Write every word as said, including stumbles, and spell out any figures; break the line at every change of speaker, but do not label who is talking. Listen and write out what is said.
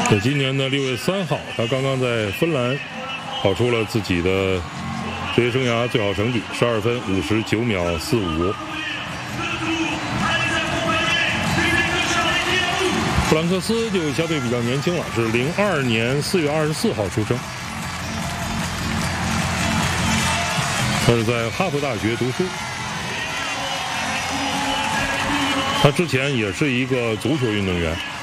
在今年的六月三号，他刚刚在芬兰跑出了自己的职业生涯最好成绩，十二分五十九秒四五。弗兰克斯就相对比较年轻了，是零二年四月二十四号出生。他是在哈佛大学读书。他之前也是一个足球运动员。